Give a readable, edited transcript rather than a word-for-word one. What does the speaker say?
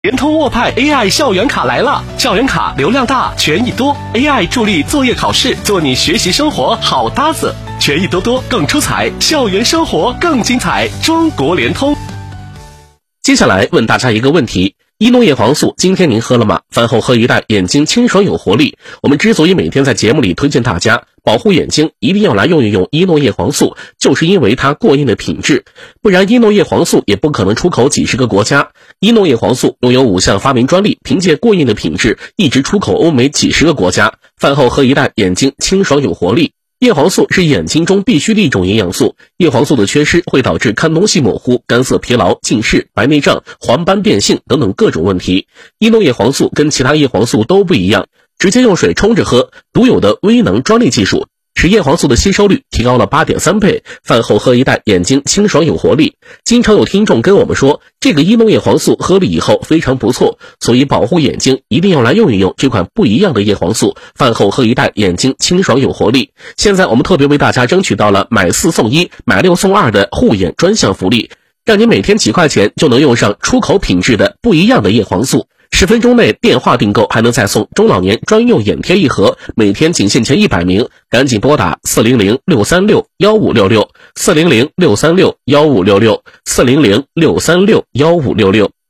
联通沃派 AI 校园卡来了，校园卡流量大，权益多 ，AI 助力作业考试，做你学习生活好搭子，权益多多更出彩，校园生活更精彩。中国联通。 接下来问大家一个问题：伊诺叶黄素今天您喝了吗？饭后喝一袋，眼睛清爽有活力。我们之所以每天在节目里推荐大家保护眼睛，一定要来用一用伊诺叶黄素，就是因为它过硬的品质，不然伊诺叶黄素也不可能出口几十个国家。伊诺叶黄素拥有5项发明专利，凭借过硬的品质一直出口欧美几十个国家。饭后喝一袋，眼睛清爽有活力。叶黄素是眼睛中必须的一种营养素，叶黄素的缺失会导致看东西模糊、干涩疲劳、近视、白内障、黄斑变性等等各种问题。伊诺叶黄素跟其他叶黄素都不一样，直接用水冲着喝，独有的微能专利技术使叶黄素的吸收率提高了 8.3 倍，饭后喝一袋，眼睛清爽有活力。经常有听众跟我们说，这个伊诺叶黄素喝了以后非常不错，所以保护眼睛一定要来用一用这款不一样的叶黄素，饭后喝一袋，眼睛清爽有活力。现在我们特别为大家争取到了买4送1、买6送2的护眼专项福利，让你每天几块钱就能用上出口品质的不一样的叶黄素。10分钟内电话订购还能再送中老年专用眼贴一盒，每天仅限前100名，赶紧拨打400-636-1566 400-636-1566 400-636-1566。